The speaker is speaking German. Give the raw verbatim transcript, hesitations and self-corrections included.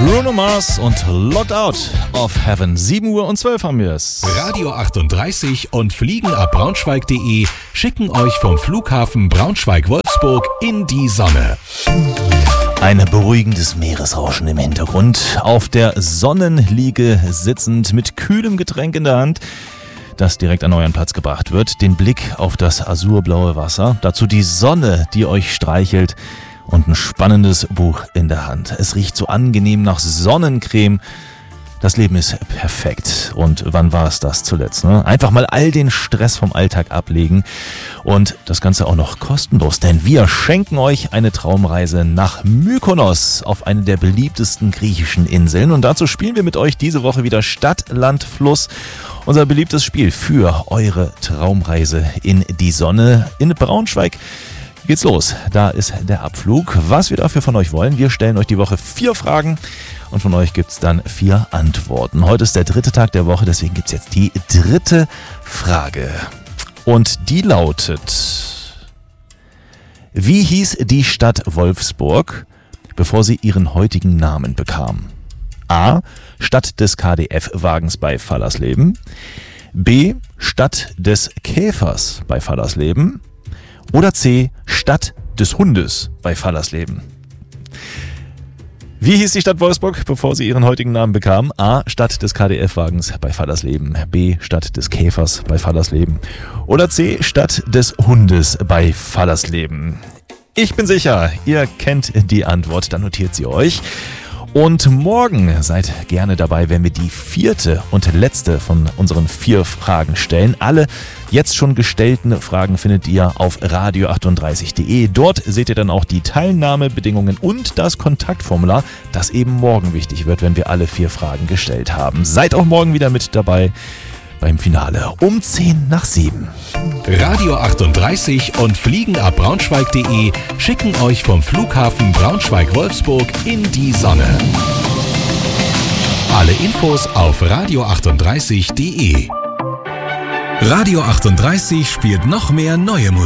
Bruno Mars und Locked Out of Heaven. sieben Uhr und zwölf haben wir es. Radio achtunddreißig und fliegenabbraunschweig.de schicken euch vom Flughafen Braunschweig-Wolfsburg in die Sonne. Ein beruhigendes Meeresrauschen im Hintergrund. Auf der Sonnenliege sitzend mit kühlem Getränk in der Hand, das direkt an euren Platz gebracht wird. Den Blick auf das azurblaue Wasser. Dazu die Sonne, die euch streichelt. Und ein spannendes Buch in der Hand. Es riecht so angenehm nach Sonnencreme. Das Leben ist perfekt. Und wann war es das zuletzt? Ne? Einfach mal all den Stress vom Alltag ablegen. Und das Ganze auch noch kostenlos. Denn wir schenken euch eine Traumreise nach Mykonos auf eine der beliebtesten griechischen Inseln. Und dazu spielen wir mit euch diese Woche wieder Stadt, Land, Fluss. Unser beliebtes Spiel für eure Traumreise in die Sonne in Braunschweig. Geht's los. Da ist der Abflug. Was wir dafür von euch wollen, wir stellen euch die Woche vier Fragen und von euch gibt's dann vier Antworten. Heute ist der dritte Tag der Woche, deswegen gibt's jetzt die dritte Frage. Und die lautet: Wie hieß die Stadt Wolfsburg, bevor sie ihren heutigen Namen bekam? A. Stadt des K D F-Wagens bei Fallersleben. B. Stadt des Käfers bei Fallersleben. Oder C. Stadt des Hundes bei Fallersleben. Wie hieß die Stadt Wolfsburg, bevor sie ihren heutigen Namen bekam? A. Stadt des K D F-Wagens bei Fallersleben. B. Stadt des Käfers bei Fallersleben. Oder C. Stadt des Hundes bei Fallersleben. Ich bin sicher, ihr kennt die Antwort, dann notiert sie euch. Und morgen seid gerne dabei, wenn wir die vierte und letzte von unseren vier Fragen stellen. Alle jetzt schon gestellten Fragen findet ihr auf radio achtunddreißig punkt de. Dort seht ihr dann auch die Teilnahmebedingungen und das Kontaktformular, das eben morgen wichtig wird, wenn wir alle vier Fragen gestellt haben. Seid auch morgen wieder mit dabei beim Finale um zehn nach sieben. Radio achtunddreißig und fliegenabbraunschweig.de schicken euch vom Flughafen Braunschweig-Wolfsburg in die Sonne. Alle Infos auf radio achtunddreißig punkt de. Radio achtunddreißig spielt noch mehr neue Musik.